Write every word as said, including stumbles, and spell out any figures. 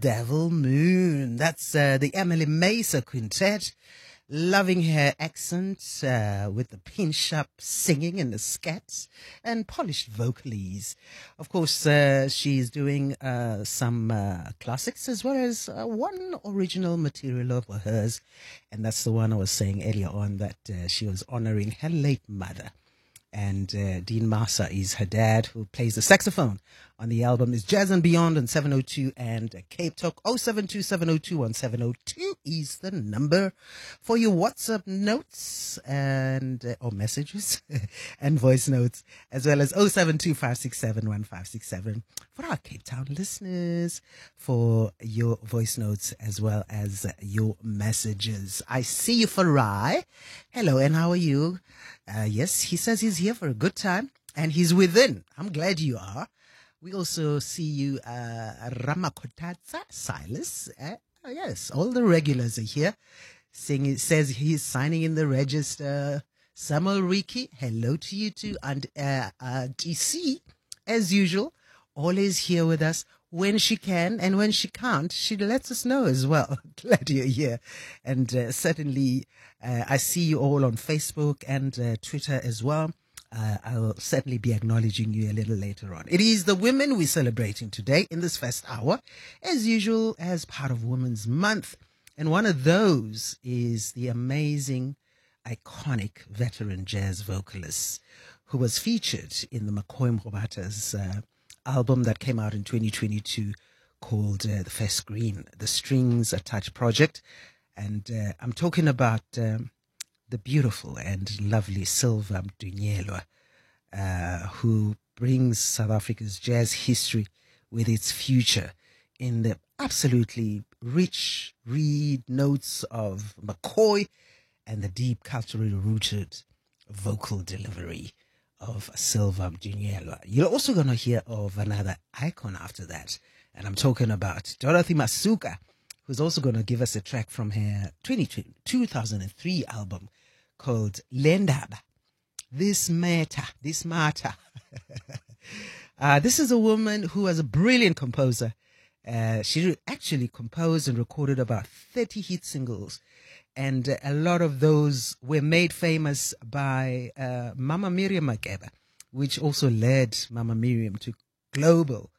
Devil Moon. That's uh, the Emily Mesa Quintet. Loving her accent uh, with the pinch-up singing and the scats and polished vocalies. Of course, uh, she's doing uh, some uh, classics as well as uh, one original material of hers. And that's the one I was saying earlier on, that uh, she was honoring her late mother. And uh, Dean Massa is her dad, who plays the saxophone on the album. Is Jazz and Beyond on seven oh two, and uh, Cape Talk oh seven two, seven oh two, one seven oh two is the number for your WhatsApp notes and uh, or messages and voice notes, as well as oh seven two, five six seven, one five six seven for our Cape Town listeners, for your voice notes as well as uh, your messages. I see you, Farai. Hello, and how are you? Uh, yes, he says he's here for a good time, and he's within. I'm glad you are. We also see you, uh, Ramakotatsa, Silas. Uh, oh, yes, all the regulars are here. Sing, says he's signing in the register. Samuel Riki, hello to you too. And uh, uh, D C, as usual, always here with us when she can, and when she can't, she lets us know as well. Glad you're here. And uh, certainly, uh, I see you all on Facebook and uh, Twitter as well. Uh, I'll certainly be acknowledging you a little later on. It is the women we're celebrating today in this first hour, as usual, as part of Women's Month. And one of those is the amazing, iconic veteran jazz vocalist who was featured in the McCoy Mrobata's uh, album that came out in twenty twenty-two called uh, The First Green, the Strings Attached Project. And uh, I'm talking about um, the beautiful and lovely Silva Mdunyelwa, uh, who brings South Africa's jazz history with its future in the absolutely rich reed notes of McCoy and the deep culturally rooted vocal delivery of Silva Mdunyelwa. You're also going to hear of another icon after that, and I'm talking about Dorothy Masuka, who's also going to give us a track from her two thousand three album called Lendaba. This matter, this matter. uh, this is a woman who was a brilliant composer. Uh, she actually composed and recorded about thirty hit singles, and uh, a lot of those were made famous by uh, Mama Miriam Makeba, which also led Mama Miriam to global